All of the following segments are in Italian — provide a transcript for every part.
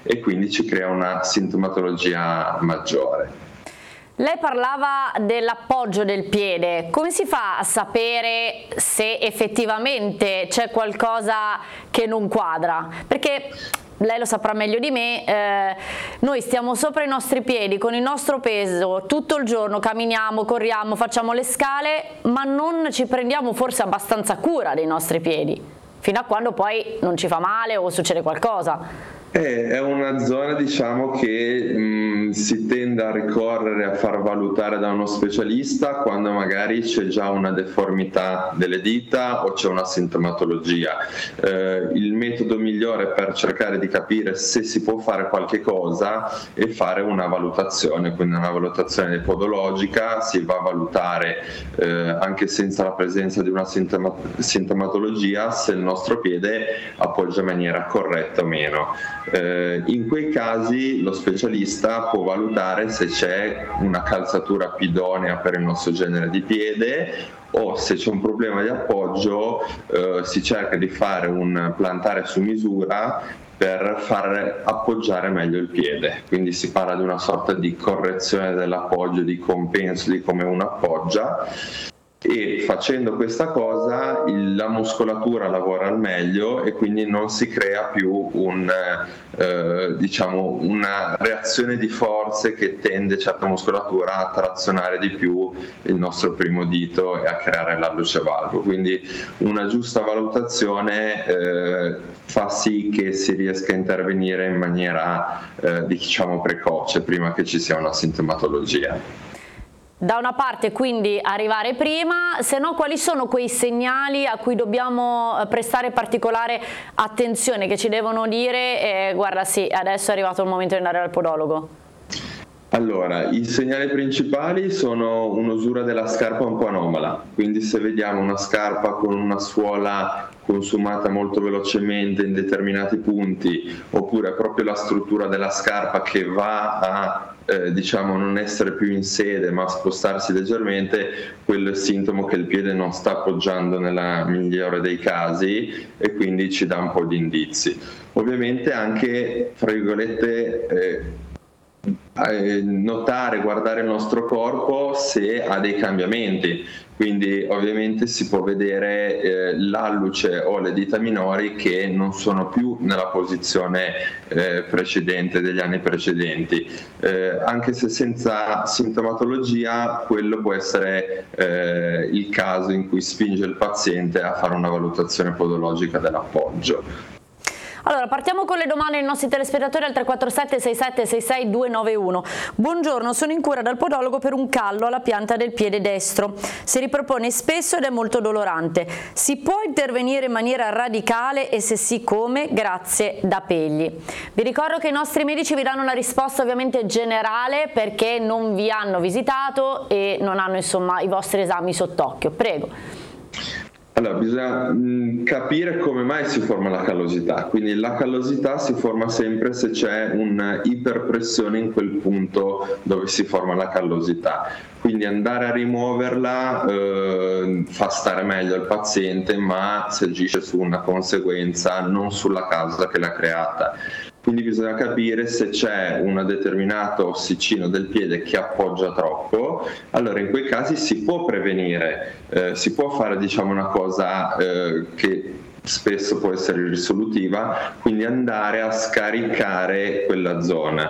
e quindi ci crea una sintomatologia maggiore. Lei parlava dell'appoggio del piede. Come si fa a sapere se effettivamente c'è qualcosa che non quadra? Perché lei lo saprà meglio di me, noi stiamo sopra i nostri piedi con il nostro peso tutto il giorno, camminiamo, corriamo, facciamo le scale, ma non ci prendiamo forse abbastanza cura dei nostri piedi, fino a quando poi non ci fa male o succede qualcosa. È una zona, diciamo, che si tende a ricorrere a far valutare da uno specialista quando magari c'è già una deformità delle dita o c'è una sintomatologia. Il metodo migliore per cercare di capire se si può fare qualche cosa è fare una valutazione, quindi una valutazione podologica. Si va a valutare anche senza la presenza di una sintomatologia se il nostro piede appoggia in maniera corretta o meno. In quei casi lo specialista può valutare se c'è una calzatura più idonea per il nostro genere di piede, o se c'è un problema di appoggio si cerca di fare un plantare su misura per far appoggiare meglio il piede. Quindi si parla di una sorta di correzione dell'appoggio, di compenso di come uno appoggia. E facendo questa cosa la muscolatura lavora al meglio e quindi non si crea più diciamo una reazione di forze che tende certa muscolatura a trazionare di più il nostro primo dito e a creare l'alluce valgo. Quindi una giusta valutazione fa sì che si riesca a intervenire in maniera diciamo precoce prima che ci sia una sintomatologia. Da una parte quindi arrivare prima, se no quali sono quei segnali a cui dobbiamo prestare particolare attenzione, che ci devono dire guarda sì, adesso è arrivato il momento di andare dal podologo? Allora, i segnali principali sono un'usura della scarpa un po' anomala, quindi se vediamo una scarpa con una suola consumata molto velocemente in determinati punti, oppure proprio la struttura della scarpa che va a diciamo non essere più in sede ma spostarsi leggermente, quello è il sintomo che il piede non sta appoggiando nella migliore dei casi e quindi ci dà un po' di indizi. Ovviamente anche, fra virgolette, notare, guardare il nostro corpo se ha dei cambiamenti, quindi ovviamente si può vedere l'alluce o le dita minori che non sono più nella posizione precedente degli anni precedenti, anche se senza sintomatologia quello può essere il caso in cui spinge il paziente a fare una valutazione podologica dell'appoggio. Allora, partiamo con le domande dei nostri telespettatori al 347 67 66 291. Buongiorno, sono in cura dal podologo per un callo alla pianta del piede destro. Si ripropone spesso ed è molto dolorante. Si può intervenire in maniera radicale e se sì come? Grazie, da Pegli. Vi ricordo che i nostri medici vi danno una risposta ovviamente generale perché non vi hanno visitato e non hanno insomma i vostri esami sott'occhio. Prego. Allora, bisogna capire come mai si forma la callosità, quindi la callosità si forma sempre se c'è un'iperpressione in quel punto dove si forma la callosità, quindi andare a rimuoverla fa stare meglio il paziente, ma si agisce su una conseguenza, non sulla causa che l'ha creata. Quindi bisogna capire se c'è un determinato ossicino del piede che appoggia troppo, allora in quei casi si può prevenire, si può fare diciamo una cosa che spesso può essere risolutiva, quindi andare a scaricare quella zona.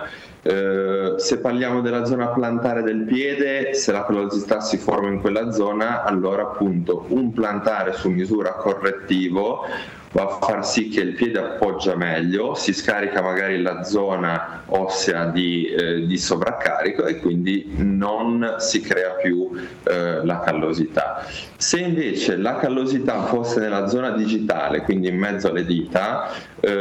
Se parliamo della zona plantare del piede, se la callosità si forma in quella zona, allora appunto un plantare su misura correttivo va a far sì che il piede appoggia meglio, si scarica magari la zona ossea di sovraccarico e quindi non si crea più la callosità. Se invece la callosità fosse nella zona digitale, quindi in mezzo alle dita,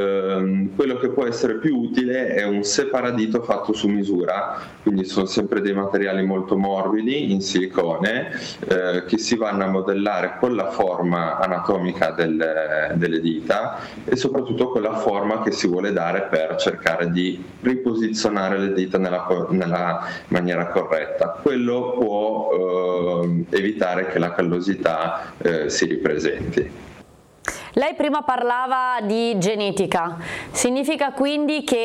quello che può essere più utile è un separadito fatto su misura, quindi sono sempre dei materiali molto morbidi in silicone che si vanno a modellare con la forma anatomica delle dita e soprattutto con la forma che si vuole dare per cercare di riposizionare le dita nella maniera corretta. Quello può evitare che la callosità si ripresenti. Lei prima parlava di genetica, significa quindi che